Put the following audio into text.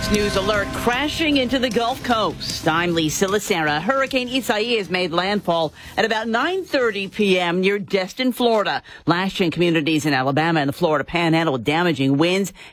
News alert crashing into the Gulf Coast. I'm Lisa Lacera. Hurricane Isaias made landfall at about 9:30 p.m. near Destin, Florida, lashing communities in Alabama and the Florida Panhandle with damaging winds